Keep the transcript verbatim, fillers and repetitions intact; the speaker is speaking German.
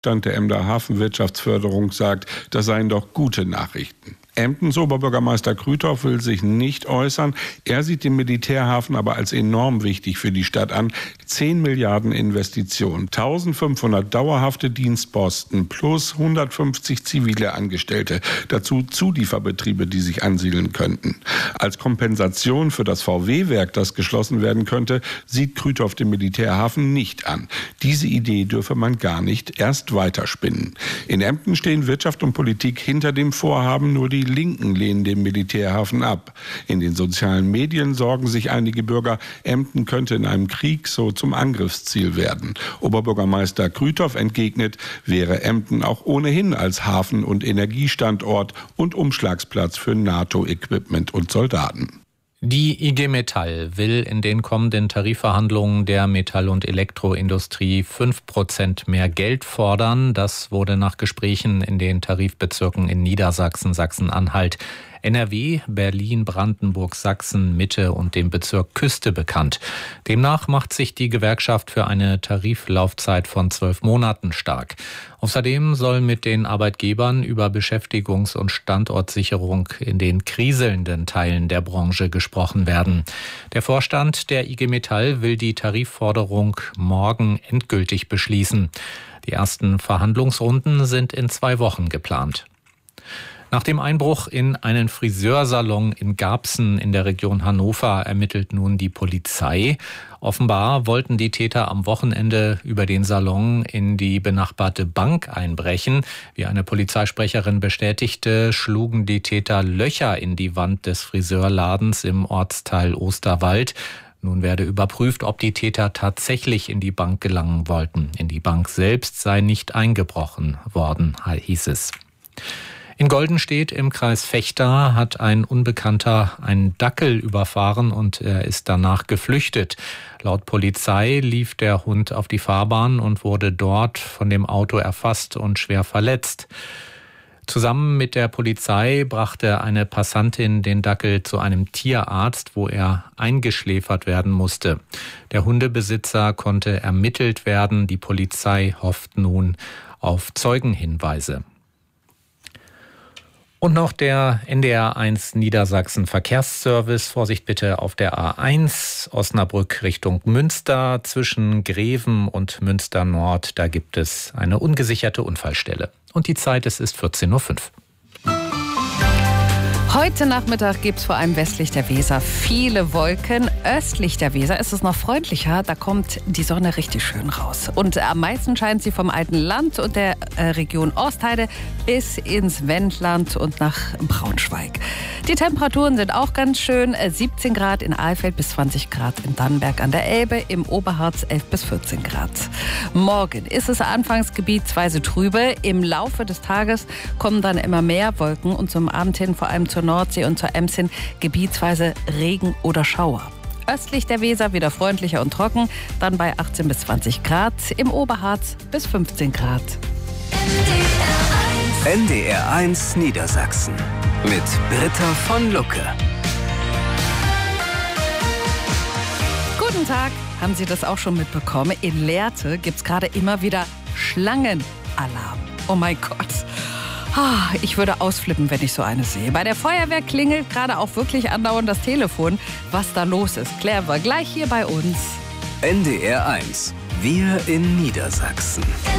Stand der Emder Hafenwirtschaftsförderung sagt, das seien doch gute Nachrichten. Emdens Oberbürgermeister Krüthoff will sich nicht äußern. Er sieht den Militärhafen aber als enorm wichtig für die Stadt an. zehn Milliarden Investitionen, eintausendfünfhundert dauerhafte Dienstposten plus hundertfünfzig zivile Angestellte. Dazu Zulieferbetriebe, die sich ansiedeln könnten. Als Kompensation für das V W-Werk, das geschlossen werden könnte, sieht Krüthoff den Militärhafen nicht an. Diese Idee dürfe man gar nicht erst weiterspinnen. In Emden stehen Wirtschaft und Politik hinter dem Vorhaben, nur die Die Linken lehnen den Militärhafen ab. In den sozialen Medien sorgen sich einige Bürger, Emden könnte in einem Krieg so zum Angriffsziel werden. Oberbürgermeister Krüthoff entgegnet, wäre Emden auch ohnehin als Hafen- und Energiestandort und Umschlagsplatz für NATO-Equipment und Soldaten. Die I G Metall will in den kommenden Tarifverhandlungen der Metall- und Elektroindustrie fünf Prozent mehr Geld fordern. Das wurde nach Gesprächen in den Tarifbezirken in Niedersachsen, Sachsen-Anhalt, N R W, Berlin, Brandenburg, Sachsen, Mitte und dem Bezirk Küste bekannt. Demnach macht sich die Gewerkschaft für eine Tariflaufzeit von zwölf Monaten stark. Außerdem soll mit den Arbeitgebern über Beschäftigungs- und Standortsicherung in den kriselnden Teilen der Branche gesprochen werden. Der Vorstand der I G Metall will die Tarifforderung morgen endgültig beschließen. Die ersten Verhandlungsrunden sind in zwei Wochen geplant. Nach dem Einbruch in einen Friseursalon in Garbsen in der Region Hannover ermittelt nun die Polizei. Offenbar wollten die Täter am Wochenende über den Salon in die benachbarte Bank einbrechen. Wie eine Polizeisprecherin bestätigte, schlugen die Täter Löcher in die Wand des Friseurladens im Ortsteil Osterwald. Nun werde überprüft, ob die Täter tatsächlich in die Bank gelangen wollten. In die Bank selbst sei nicht eingebrochen worden, hieß es. In Goldenstedt im Kreis Vechta hat ein Unbekannter einen Dackel überfahren und er ist danach geflüchtet. Laut Polizei lief der Hund auf die Fahrbahn und wurde dort von dem Auto erfasst und schwer verletzt. Zusammen mit der Polizei brachte eine Passantin den Dackel zu einem Tierarzt, wo er eingeschläfert werden musste. Der Hundebesitzer konnte ermittelt werden. Die Polizei hofft nun auf Zeugenhinweise. Und noch der N D R eins Niedersachsen Verkehrsservice. Vorsicht bitte auf der A eins Osnabrück Richtung Münster. Zwischen Greven und Münster Nord, da gibt es eine ungesicherte Unfallstelle. Und die Zeit, es ist vierzehn Uhr fünf. Heute Nachmittag gibt es vor allem westlich der Weser viele Wolken. Östlich der Weser ist es noch freundlicher. Da kommt die Sonne richtig schön raus. Und am meisten scheint sie vom alten Land und der äh, Region Ostheide bis ins Wendland und nach Braunschweig. Die Temperaturen sind auch ganz schön. siebzehn Grad in Alfeld bis zwanzig Grad in Dannenberg an der Elbe. Im Oberharz elf bis vierzehn Grad. Morgen ist es anfangs gebietsweise trübe. Im Laufe des Tages kommen dann immer mehr Wolken und zum Abend hin vor allem zur Nordsee und zur Ems hin gebietsweise Regen oder Schauer. Östlich der Weser wieder freundlicher und trocken, dann bei achtzehn bis zwanzig Grad, im Oberharz bis fünfzehn Grad. N D R eins Niedersachsen mit Britta von Lucke. Guten Tag, haben Sie das auch schon mitbekommen? In Lehrte gibt es gerade immer wieder Schlangenalarm. Oh mein Gott. Ich würde ausflippen, wenn ich so eine sehe. Bei der Feuerwehr klingelt gerade auch wirklich andauernd das Telefon. Was da los ist, klären wir gleich hier bei uns. N D R eins. Wir in Niedersachsen.